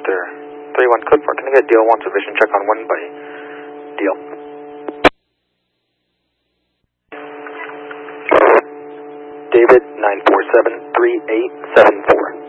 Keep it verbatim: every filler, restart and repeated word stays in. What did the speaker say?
After three one Clipper, can I get deal one supervision check on one buddy? Deal. David, nine four seven three eight seven four.